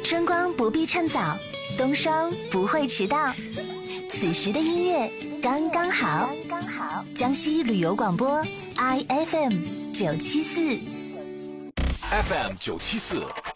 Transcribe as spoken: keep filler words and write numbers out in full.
春光不必趁早，冬霜不会迟到。此时的音乐刚刚好。刚刚好。江西旅游广播 I F M 九七四 ，F M 九七四